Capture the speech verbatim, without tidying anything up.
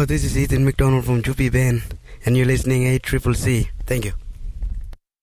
this is Ethan McDonald from Juppie Band, and you're listening A Triple C. Thank you.